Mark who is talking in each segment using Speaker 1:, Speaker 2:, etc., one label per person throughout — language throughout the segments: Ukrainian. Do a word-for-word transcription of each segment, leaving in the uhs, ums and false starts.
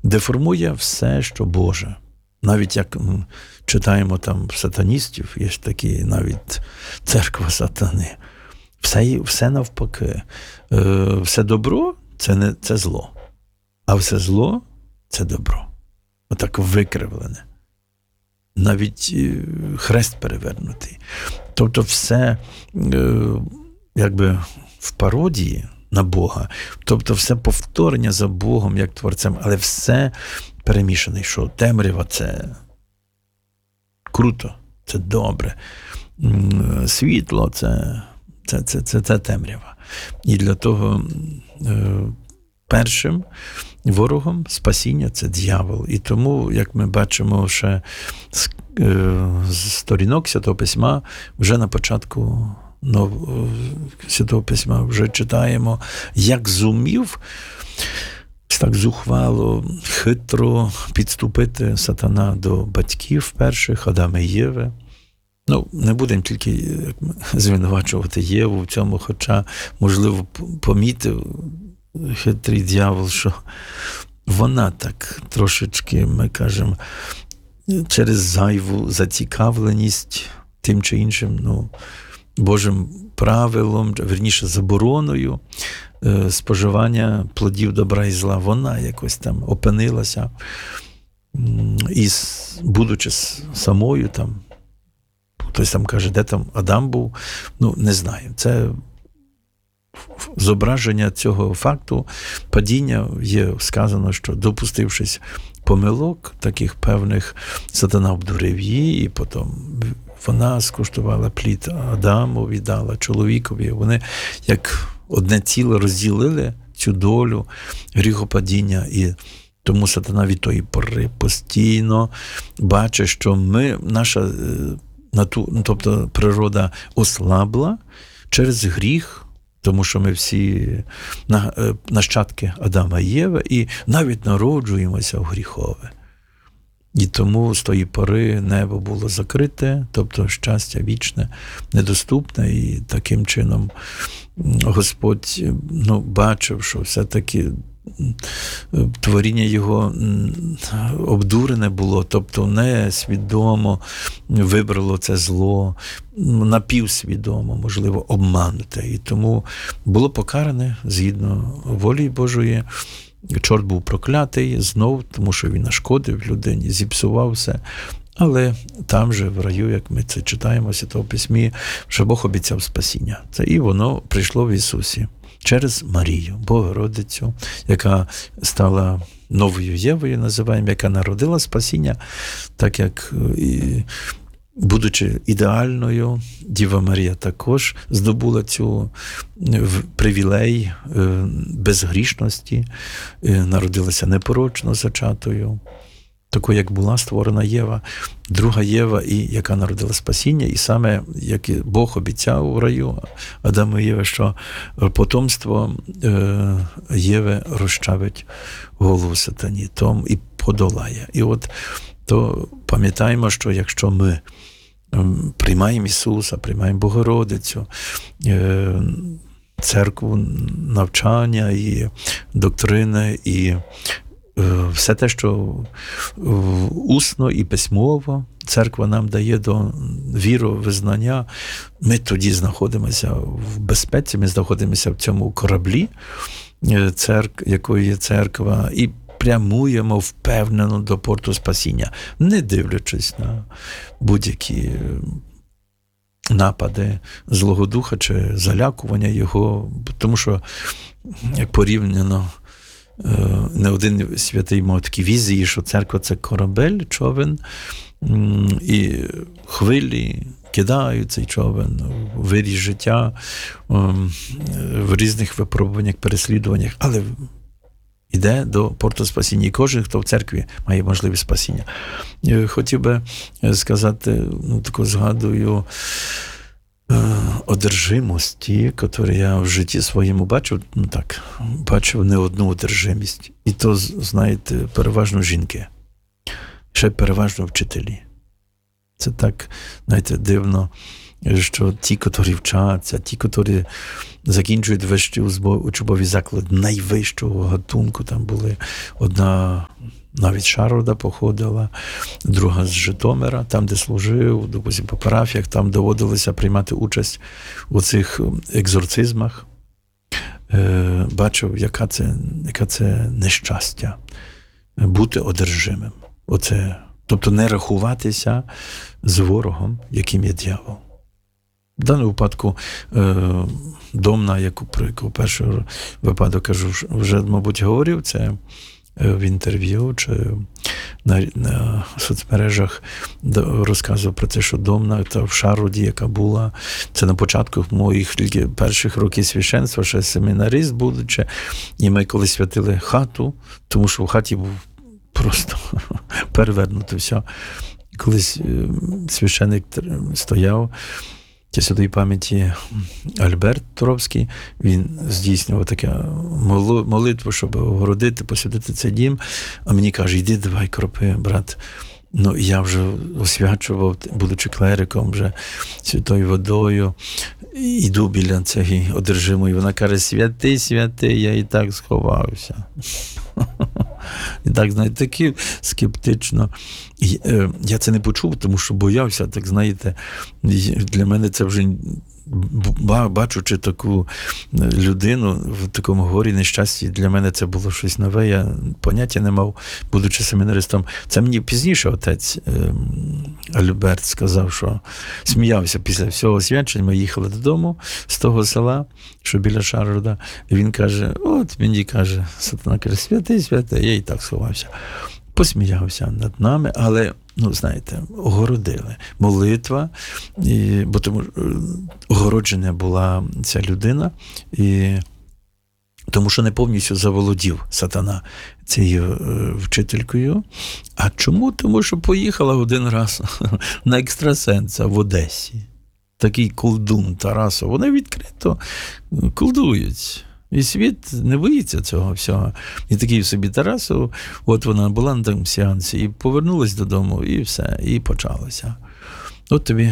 Speaker 1: деформує все, що Боже. Навіть як читаємо там сатаністів, є ж такі навіть церква сатани. Все, все навпаки. Все добро – це, не, це зло. А все зло – це добро. Отак викривлене. Навіть хрест перевернутий. Тобто все якби в пародії на Бога. Тобто все повторення за Богом як Творцем, але все перемішане, що темрява – це круто, це добре. Світло – це, це, це, це, це темрява. І для того е, першим ворогом спасіння – це дьявол. І тому, як ми бачимо ще з, е, з сторінок Святого Письма, вже на початку Нового Святого Письма вже читаємо, як зумів так зухвало, хитро підступити сатана до батьків перших, Адама і Єви. Ну, не будемо тільки звинувачувати Єву в цьому, хоча, можливо, помітив хитрий дьявол, що вона так трошечки, ми кажемо, через зайву зацікавленість тим чи іншим, ну, Божим правилом, верніше забороною споживання плодів добра і зла, вона якось там опинилася, і будучи самою там, хтось там каже, де там Адам був, ну, не знаю. Це зображення цього факту падіння є сказано, що допустившись помилок таких певних, сатана обдурив її, і потім вона скуштувала плід Адамові, дала чоловікові. Вони як одне ціле розділили цю долю гріхопадіння, і тому сатана від тої пори постійно бачить, що ми, наша нату, тобто природа ослабла через гріх, тому що ми всі нащадки Адама і Єви, і навіть народжуємося в гріхове. І тому з тої пори небо було закрите, тобто щастя вічне, недоступне, і таким чином Господь, ну, бачив, що все-таки творіння його обдурене було, тобто не свідомо вибрало це зло, напівсвідомо, можливо, обмануте. І тому було покаране згідно волі Божої. Чорт був проклятий знов, тому що він нашкодив людині, зіпсував все. Але там же, в раю, як ми це читаємо в Святому Письмі, вже Бог обіцяв спасіння. Це і воно прийшло в Ісусі через Марію, Богородицю, яка стала новою Євою, називаємо, яка народила спасіння, так як, і, будучи ідеальною, Діва Марія також здобула цю привілей безгрішності, народилася непорочно зачатою, такою, як була створена Єва, друга Єва, і яка народила спасіння, і саме, як і Бог обіцяв у раю Адаму і Єві, що потомство Єви розчавить голову сатані, том і подолає. І от то пам'ятаємо, що якщо ми приймаємо Ісуса, приймаємо Богородицю, церкву, навчання і доктрини, і все те, що усно і письмово церква нам дає до віру, визнання, ми тоді знаходимося в безпеці, ми знаходимося в цьому кораблі, церк, якою є церква, і прямуємо впевнено до порту спасіння, не дивлячись на будь-які напади Злого Духа чи залякування його, тому що, як порівняно, не один святий мав такі візії, що церква – це корабель, човен, і хвилі кидають цей човен у вирі життя, в різних випробуваннях, переслідуваннях, але йде до порту спасіння. І кожен, хто в церкві, має можливість спасіння. Хотів би сказати, ну, таку згадую, одержимості, яку я в житті своєму бачив, ну так, бачив не одну одержимість. І то, знаєте, переважно жінки. Ще переважно вчителі. Це так, знаєте, дивно що ті, які вчаться, ті, які закінчують вищі учбові заклади найвищого гатунку, там були одна навіть Шарода походила, друга з Житомира, там, де служив, допустим, по парафіях, там доводилося приймати участь у цих екзорцизмах. Е, бачив, яка це, яка це нещастя бути одержимим. Оце, тобто не рахуватися з ворогом, яким є дьявол. В даному випадку е, Домна, яку, про яку перший випадок кажу, вже, мабуть, говорив, це в інтерв'ю чи на, на соцмережах розказував про те, що Домна та в Шароді, яка була, це на початку моїх перших років священства, ще семінарист будучи, і ми коли святили хату, тому що в хаті був просто перевернуто все. Колись священик стояв, ті святої пам'яті Альберт Туровський, він здійснював таке молитву, щоб огородити, посвятити цей дім, а мені каже, йди, давай кропи, брат. Ну, я вже освячував, будучи клериком, вже святою водою, іду біля цієї одержимої, вона каже, святий, святий, я і так сховався. І так, знаєте, таки скептично. І, е, я це не почув, тому що боявся, так, знаєте, для мене це вже, бачучи таку людину в такому горі нещасті, для мене це було щось нове, я поняття не мав, будучи семінаристом. Це мені пізніше отець е, Альберт сказав, що сміявся після всього освячення, ми їхали додому з того села, що біля Шарода, і він каже, от мені каже, сатана каже, святий, святий, я і так сховався. Посміявся над нами, але, ну, знаєте, огородили. Молитва, і, бо тому огороджена була ця людина, і тому що не повністю заволодів сатана цією е, вчителькою. А чому? Тому що поїхала один раз на екстрасенса в Одесі. Такий колдун Тарасов. Вони відкрито колдують. І світ не боїться цього всього. І такий собі Тарасов, от вона була на тому сеансі, і повернулась додому, і все, і почалося. От тобі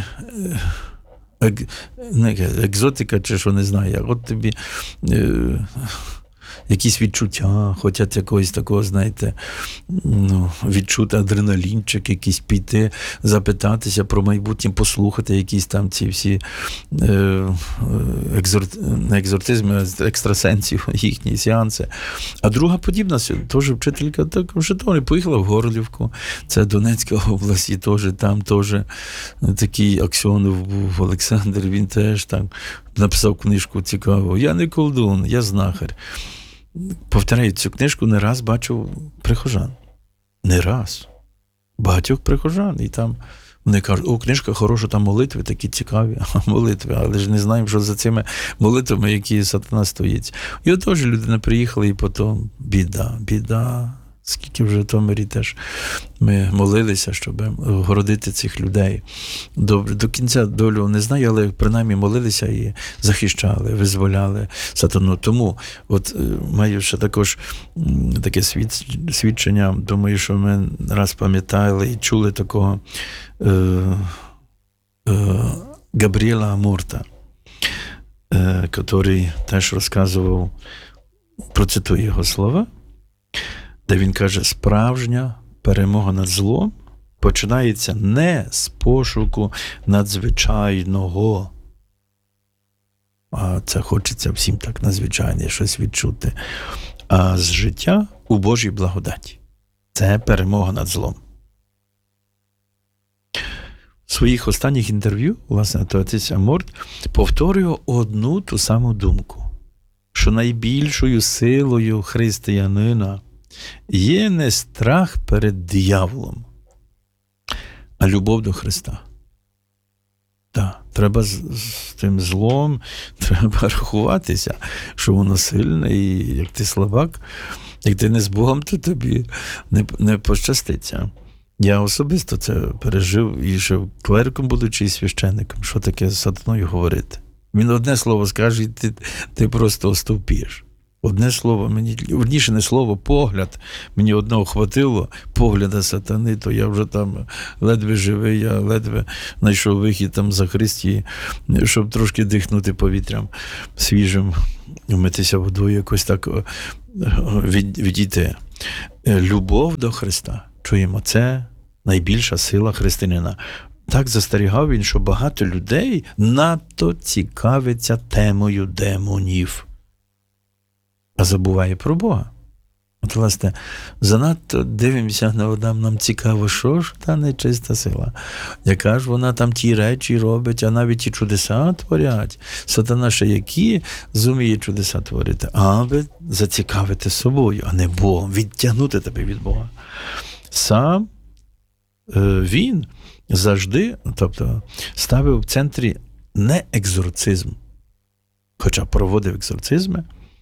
Speaker 1: ек, не, екзотика, чи що не знаю, як, от тобі е, якісь відчуття, хочуть якогось такого, знаєте, ну, відчути адреналінчик, якийсь піти, запитатися про майбутнє, послухати якісь там ці всі е, екзор... не екзортизми, а екстрасенсів, їхні сеанси. А друга подібна, теж вчителька, так, в Житомирі, поїхала в Горлівку, це Донецька область, і теж там теж такий Аксьонов був, Олександр, він теж там написав книжку цікаву. Я не колдун, я знахар. Повторяю, цю книжку не раз бачив прихожан. Не раз. Багатьох прихожан. І там вони кажуть, о, книжка хороша, там молитви такі цікаві. Молитви, але ж не знаємо, що за цими молитвами, які сатана стоїть. І от теж людина приїхала, і потім біда, біда. Скільки в Житомирі теж ми молилися, щоб огородити цих людей. До, до кінця долю не знаю, але принаймні молилися і захищали, визволяли сатану. Тому от маю ще також таке свідчення, думаю, що ми раз пам'ятали і чули такого е, е, Габріела Амурта, е, який теж розказував, процитую його слова, де він каже, справжня перемога над злом починається не з пошуку надзвичайного, а це хочеться всім так надзвичайне щось відчути, а з життя у Божій благодаті. Це перемога над злом. В своїх останніх інтерв'ю, власне, то отець Амурт повторює одну ту саму думку, що найбільшою силою християнина є не страх перед дияволом, а любов до Христа. Так, треба з, з тим злом, треба рахуватися, що воно сильне, і як ти слабак, як ти не з Богом, то тобі не, не пощаститься. Я особисто це пережив, і ще клериком будучи, і священником, що таке з сатаною говорити. Він одне слово скаже, і ти, ти просто остовпієш. Одне слово, мені, верніше не слово, погляд. Мені одного хватило, погляда сатани, то я вже там ледве живий, я ледве знайшов вихід там за Христі, щоб трошки дихнути повітрям свіжим, вмитися водою, якось так від, відійти. Любов до Христа, чуємо, це найбільша сила християнина. Так застерігав він, що багато людей надто цікавиться темою демонів, а забуває про Бога. От, власне, занадто дивимося на Адам, нам цікаво, що ж та нечиста сила. Яка ж вона там ті речі робить, а навіть ті чудеса творять. Сатана ще які зуміє чудеса творити, аби зацікавити собою, а не Богом, відтягнути тебе від Бога. Сам е, він завжди, тобто, ставив в центрі не екзорцизм, хоча проводив екзорцизми,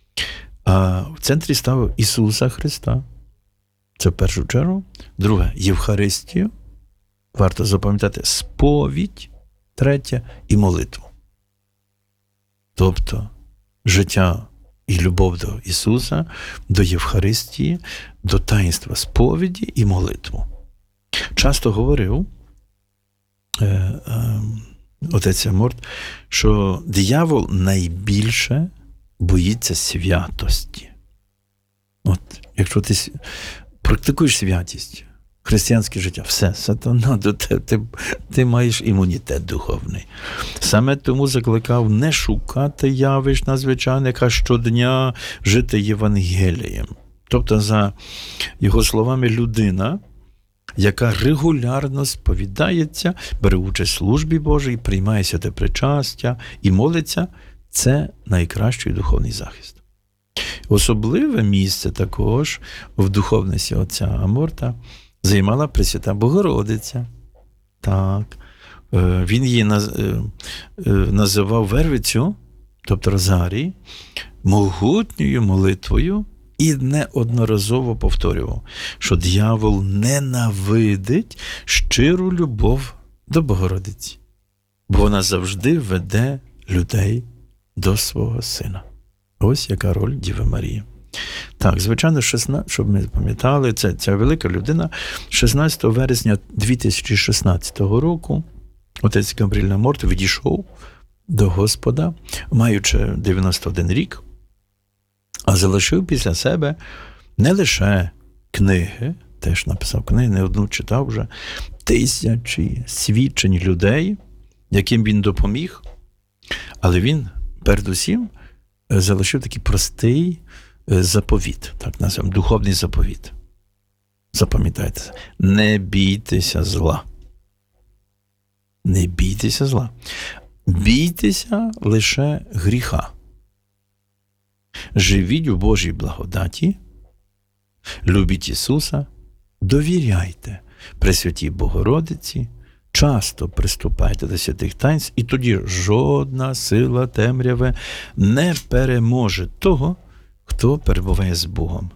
Speaker 1: а в центрі ставив Ісуса Христа. Це в першу чергу. Друге, Євхаристію. Варто запам'ятати сповідь. Третє, і молитву. Тобто, життя і любов до Ісуса, до Євхаристії, до таїнства сповіді і молитву. Часто говорив е, е, отець Аморт, що диявол найбільше боїться святості. От, якщо ти практикуєш святість, християнське життя, все, сатана, до тебе, ти, ти маєш імунітет духовний. Саме тому закликав не шукати явищ надзвичайних, а щодня жити Євангелієм. Тобто, за його словами, людина, яка регулярно сповідається, бере участь в службі Божій, приймає святе причастя і молиться, це найкращий духовний захист. Особливе місце також в духовності отця Аморта займала Пресвята Богородиця. Так. Він її називав Вервицю, тобто Розарій, могутньою молитвою і неодноразово повторював, що диявол ненавидить щиру любов до Богородиці, бо вона завжди веде людей до свого сина. Ось яка роль Діви Марії. Так, звичайно, шістнадцятого, щоб ми пам'ятали, це, ця велика людина, шістнадцятого вересня дві тисячі шістнадцятого року отець Габріель Аморт відійшов до Господа, маючи дев'яносто один рік, а залишив після себе не лише книги, теж написав книги, не одну читав вже, тисячі свідчень людей, яким він допоміг, але він передусім залишив такий простий заповіт, так називаємо, духовний заповіт. Запам'ятайте, не бійтеся зла. Не бійтеся зла. Бійтеся лише гріха. Живіть у Божій благодаті, любіть Ісуса, довіряйте Пресвятій Богородиці, часто приступайте до святих таїнств, і тоді жодна сила темряви не переможе того, хто перебуває з Богом.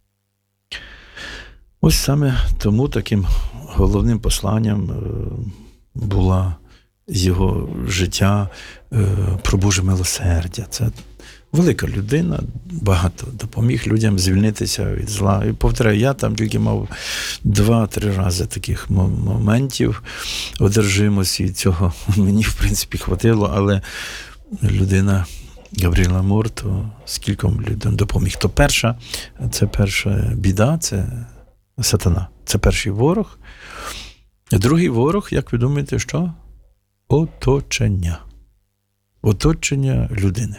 Speaker 1: Ось саме тому таким головним посланням була його життя про Боже милосердя. Це велика людина, багато допоміг людям звільнитися від зла. І повторяю, я там тільки мав два-три рази таких моментів одержимості, і цього мені, в принципі, хватило, але людина Габріель Аморт скільком людям допоміг. То перша, це перша біда, це сатана. Це перший ворог. Другий ворог, як ви думаєте, що? Оточення. Оточення людини.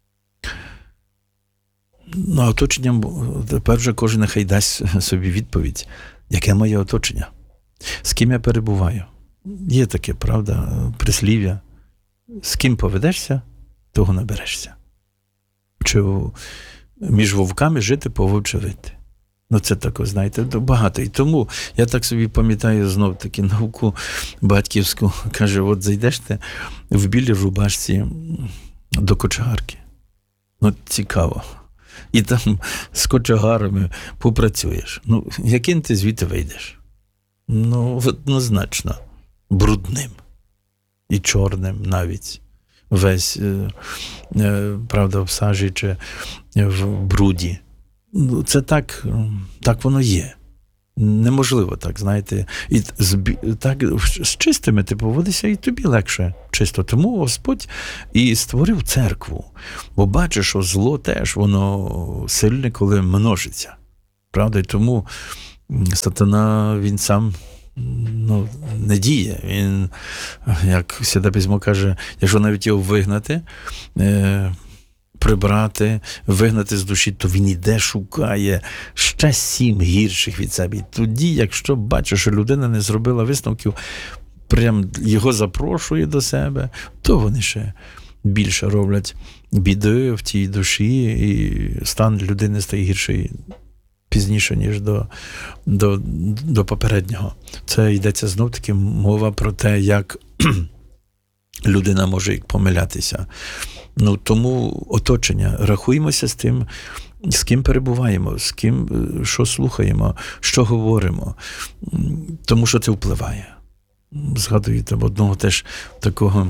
Speaker 1: Ну, оточенням, тепер вже кожен нехай дасть собі відповідь. Яке моє оточення? З ким я перебуваю? Є таке, правда, прислів'я. З ким поведешся, того наберешся. Чи між вовками жити, по вовче вити. Ну, це тако, знаєте, багато. І тому я так собі пам'ятаю знов-таки науку батьківську. Каже, от зайдеш ти в білій рубашці до кочегарки. Ну, цікаво. І там з кочегарами попрацюєш. Ну, яким ти звідти вийдеш? Ну, однозначно, брудним. І чорним навіть. весь, правда, в сажі чи в бруді. Це так, так воно є. Неможливо так, знаєте. І так, з чистими ти поводишся, і тобі легше чисто. Тому Господь і створив церкву. Бо бачиш, що зло теж, воно сильне, коли множиться. Правда? І тому сатана, він сам ну, не діє. Він, як Святе Письмо каже, якщо навіть його вигнати, е- прибрати, вигнати з душі, то він іде, шукає ще сім гірших від себе. І тоді, якщо бачиш, що людина не зробила висновків, прям його запрошує до себе, то вони ще більше роблять біди в тій душі, і стан людини стає гірший пізніше, ніж до, до, до попереднього. Це йдеться знов-таки мова про те, як людина може помилятися. Ну, тому оточення. Рахуємося з тим, з ким перебуваємо, з ким, що слухаємо, що говоримо. Тому що це впливає. Згадуєте одного теж такого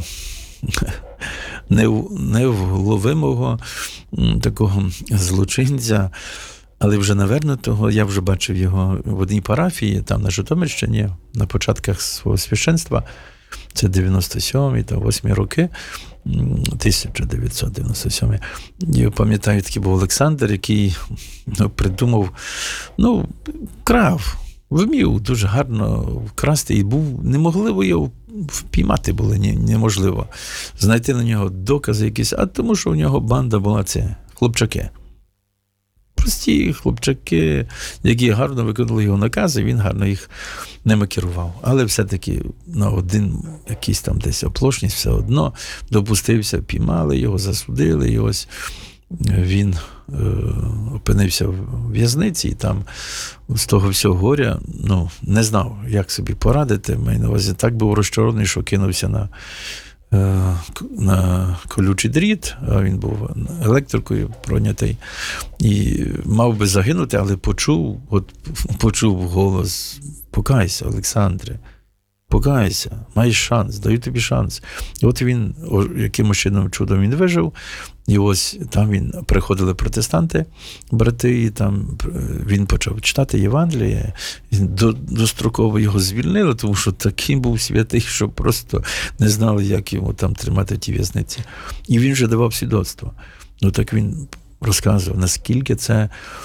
Speaker 1: невловимого такого злочинця, але вже навернутого, я вже бачив його в одній парафії, там на Житомирщині, на початках свого священства, це дев'яносто сьомий та восьмий роки, тисяча дев'ятсот дев'яносто сьомий. Я пам'ятаю, такий був Олександр, який ну, придумав, ну, крав, вмів дуже гарно вкрасти, і був, неможливо його впіймати було, неможливо. Знайти на нього докази якісь, а тому, що у нього банда була це, хлопчаки. Прості хлопчаки, які гарно виконували його накази, він гарно їх ними керував. Але все-таки на один якийсь там десь оплошність все одно допустився, піймали його, засудили, і ось він е, опинився в в'язниці, і там з того всього горя, ну, не знав, як собі порадити. Маю на увазі, так був розчарований, що кинувся на на колючий дріт, а він був електрикою пройнятий, і мав би загинути, але почув, от почув голос: покайся, Олександре, покайся, маєш шанс, даю тобі шанс. І от він, якимось чином чудом він вижив, і ось там він, приходили протестанти, брати, і там він почав читати Євангеліє, достроково його звільнили, тому що такий був святий, що просто не знали, як йому там тримати в тій в'язниці. І він вже давав свідоцтво. Ну так він розказував, наскільки це,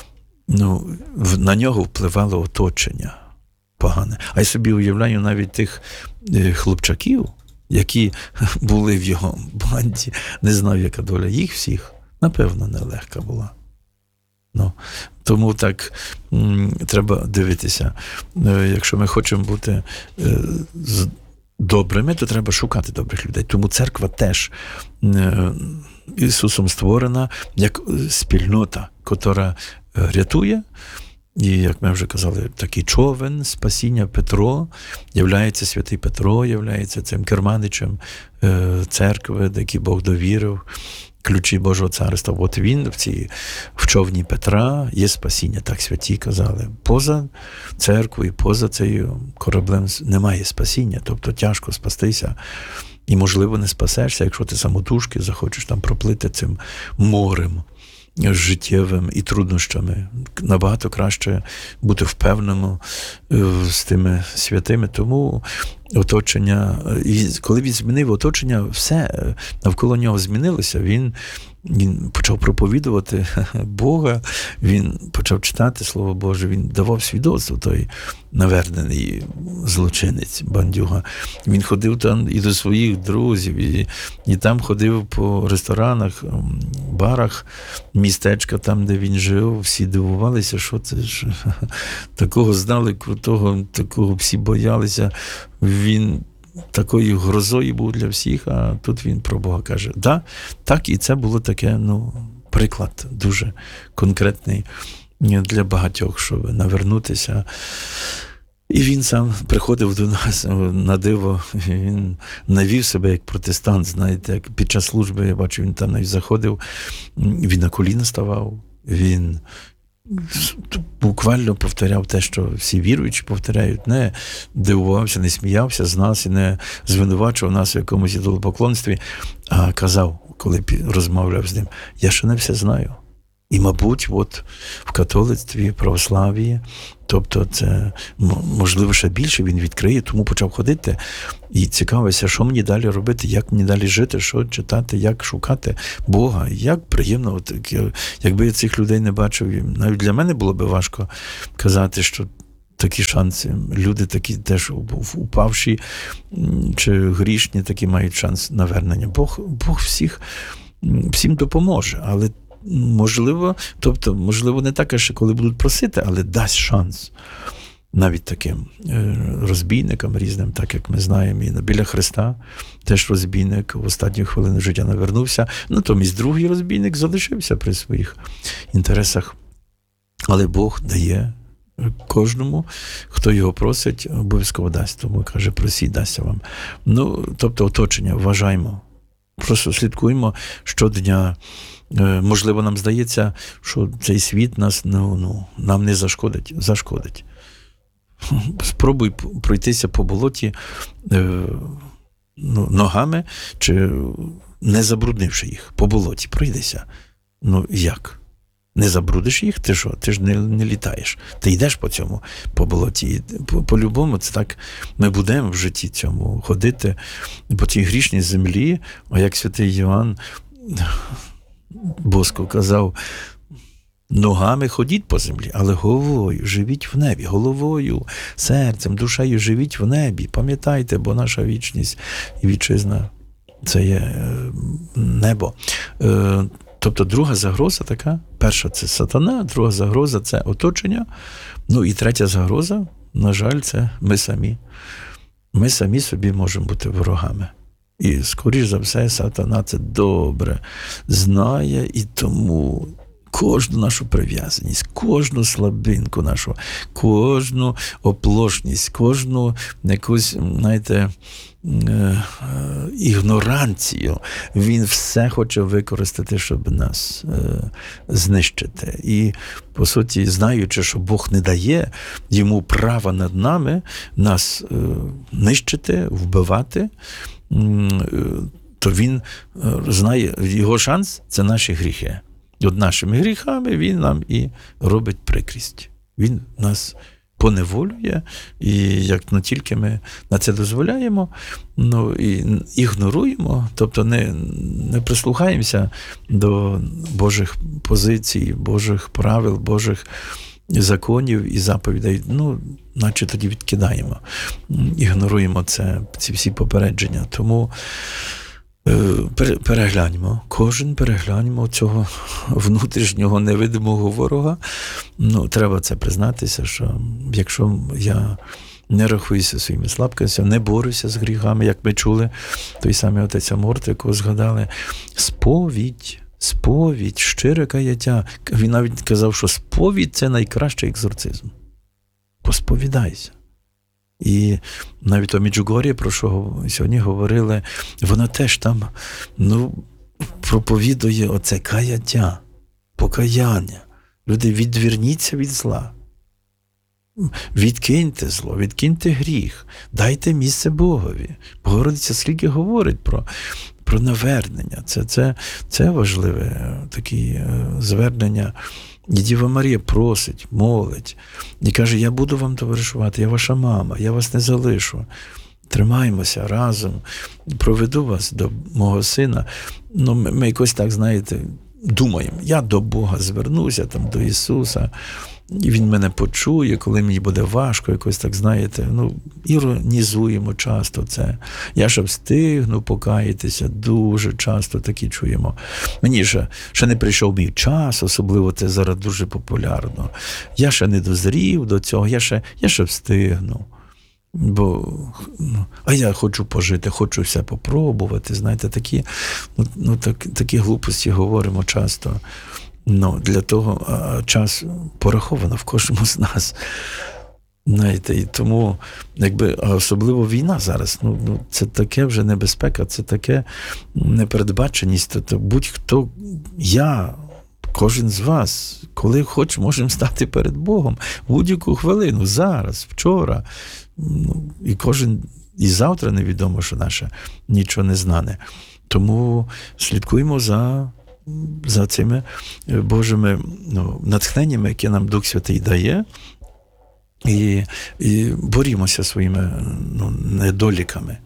Speaker 1: ну, на нього впливало оточення погане. А я собі уявляю навіть тих хлопчаків, які були в його банді. Не знаю, яка доля їх всіх. Напевно, нелегка була. Ну, тому так м, треба дивитися. Е, якщо ми хочемо бути е, з добрими, то треба шукати добрих людей. Тому церква теж е, Ісусом створена як спільнота, котра рятує. І, як ми вже казали, такий човен спасіння Петро, являється святий Петро, являється цим керманичем е, церкви, який Бог довірив, ключі Божого царства. От він в цій в човні Петра є спасіння, так святі казали. Поза церквою, поза цим кораблем немає спасіння, тобто тяжко спастися. І, можливо, не спасешся, якщо ти самотужки захочеш там проплити цим морем життєвим і труднощами. Набагато краще бути впевненим з тими святими. Тому оточення, і коли він змінив оточення, все навколо нього змінилося. Він, він почав проповідувати Бога, він почав читати Слово Боже, він давав свідоцтво, той навернений злочинець, бандюга. Він ходив там і до своїх друзів, і, і там ходив по ресторанах, барах, містечка там, де він жив, всі дивувалися, що це ж такого знали, крутого, такого всі боялися. Він такою грозою був для всіх, а тут він про Бога каже. Да, так, і це було таке, ну, приклад дуже конкретний для багатьох, щоб навернутися. І він сам приходив до нас на диво, він навів себе як протестант, знаєте, як під час служби, я бачу, він там навіть заходив, він на коліна ставав, він буквально повторяв те, що всі віруючі повторяють, не дивувався, не сміявся з нас і не звинувачував нас у якомусь ідолопоклонстві, а казав, коли розмовляв з ним, я ще не все знаю. І, мабуть, от в католицтві, православії, тобто це, можливо, ще більше він відкриє, тому почав ходити і цікавився, що мені далі робити, як мені далі жити, що читати, як шукати Бога. Як приємно, от, якби я цих людей не бачив, навіть для мене було би важко казати, що такі шанси, люди такі теж упавші чи грішні, такі мають шанс на вернення. Бог, Бог всіх, всім допоможе, але можливо, тобто, можливо, не так, що коли будуть просити, але дасть шанс навіть таким розбійникам різним, так як ми знаємо, і біля Христа теж розбійник в останні хвилини життя навернувся, натомість другий розбійник залишився при своїх інтересах. Але Бог дає кожному, хто його просить, обов'язково дасть. Тому каже, просіть, дасться вам. Ну, тобто, оточення, вважаймо. Просто слідкуємо щодня. Можливо, нам здається, що цей світ нас, ну, ну, нам не зашкодить. Зашкодить. Спробуй пройтися по болоті е, ну, ногами, чи не забруднивши їх. По болоті пройдися. Ну, як? Не забрудиш їх? Ти що? Ти ж не, не літаєш. Ти йдеш по цьому, по болоті. По, по-любому, це так ми будемо в житті цьому ходити по цій грішній землі, а як святий Йоанн Боско казав, ногами ходіть по землі, але головою живіть в небі, головою, серцем, душею живіть в небі. Пам'ятайте, бо наша вічність і вітчизна – це є небо. Тобто друга загроза така, перша – це сатана, друга загроза – це оточення, ну і третя загроза, на жаль, це ми самі. Ми самі собі можемо бути ворогами. І, скоріш за все, сатана це добре знає, і тому кожну нашу прив'язаність, кожну слабинку нашу, кожну оплошність, кожну якусь, знаєте, ігноранцію, він все хоче використати, щоб нас знищити. І, по суті, знаючи, що Бог не дає йому права над нами, нас нищити, вбивати, то він знає, його шанс – це наші гріхи. І от нашими гріхами він нам і робить прикрість. Він нас поневолює, і як не тільки ми на це дозволяємо, ну і ігноруємо, тобто не, не прислухаємося до Божих позицій, Божих правил, Божих законів і заповідей, ну, наче тоді відкидаємо, ігноруємо це, ці всі попередження. Тому перегляньмо, кожен перегляньмо цього внутрішнього невидимого ворога. Ну, треба це признатися, що якщо я не рахуюся своїми слабкостями, не борюся з гріхами, як ми чули, той самий отець Аморт, якого згадали, сповідь, сповідь, щире каяття. Він навіть казав, що сповідь – це найкращий екзорцизм. Посповідайся. І навіть о Меджугор'ї, про що сьогодні говорили, воно теж там, ну, проповідує оце каяття, покаяння. Люди, відверніться від зла. Відкиньте зло, відкиньте гріх, дайте місце Богові. Богородиця скільки говорить про, про навернення. Це, це, це важливе таке звернення. І Діва Марія просить, молить, і каже, я буду вам товаришувати, я ваша мама, я вас не залишу. Тримаймося разом, проведу вас до мого сина. Ну, ми, ми якось так, знаєте, думаємо, я до Бога звернуся, там, до Ісуса, і Він мене почує, коли мені буде важко, якось так, знаєте, ну, іронізуємо часто це. Я ще встигну покаятися, дуже часто такі чуємо. Мені ще, ще не прийшов мій час, особливо це зараз дуже популярно. Я ще не дозрів до цього, я ще, я ще встигну. Бо, ну, а я хочу пожити, хочу все попробувати, знаєте, такі, ну, ну так, такі глупості говоримо часто. Ну, для того а, час пораховано в кожному з нас. Знаєте, і тому, якби, а особливо війна зараз, ну, ну, це таке вже небезпека, це таке непередбаченість. Тобто будь-хто, я, кожен з вас, коли хоч, можемо стати перед Богом будь-яку хвилину, зараз, вчора. Ну, і кожен, і завтра невідомо, що наше нічого не знане. Тому слідкуємо за, за цими Божими ну, натхненнями, які нам Дух Святий дає, і, і борімося своїми ну, недоліками.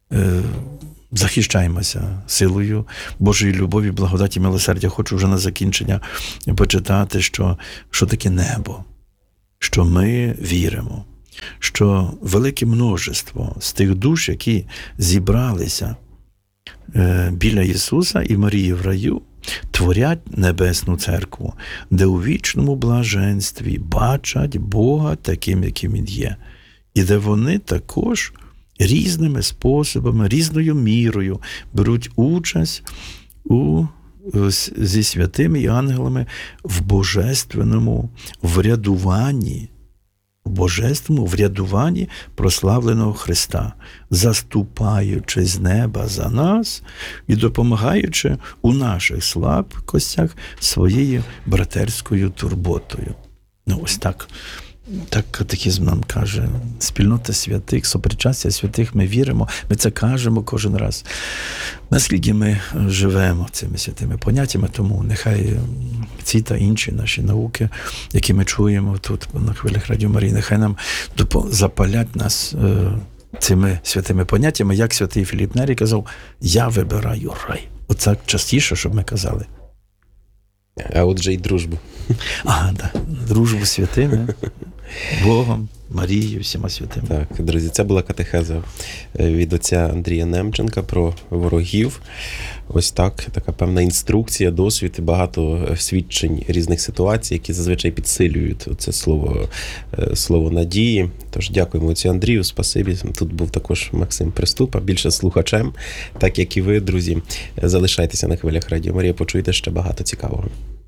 Speaker 1: Захищаємося силою Божої любові, благодаті, милосердя. Хочу вже на закінчення почитати, що, що таке небо, що ми віримо, що велике множество з тих душ, які зібралися е, біля Ісуса і Марії в раю, творять Небесну Церкву, де у вічному блаженстві бачать Бога таким, яким Він є. І де вони також різними способами, різною мірою беруть участь у, зі святими і ангелами в божественному врядуванні, в божественному врядуванні прославленого Христа, заступаючи з неба за нас і допомагаючи у наших слабкостях своєю братерською турботою. Ну, ось так. Так катехизм нам каже, спільнота святих, сопричастя святих, ми віримо, ми це кажемо кожен раз. Наскільки ми живемо цими святими поняттями, тому нехай ці та інші наші науки, які ми чуємо тут на хвилях Радіо Марії, нехай нам запалять нас цими святими поняттями, як святий Філіп Нері казав, я вибираю рай. Оце частіше, щоб ми казали.
Speaker 2: А отже й дружбу.
Speaker 1: А, так, дружбу з святими, Богом, Марією, всіма святими.
Speaker 2: Так, друзі, це була катехеза від отця Андрія Немченка про ворогів. Ось так, така певна інструкція, досвід і багато свідчень різних ситуацій, які зазвичай підсилюють це слово, слово надії. Тож дякуємо отцю Андрію, спасибі. Тут був також Максим Приступа, більше слухачем, так як і ви, друзі. Залишайтеся на хвилях Радіо Марія, почуєте ще багато цікавого.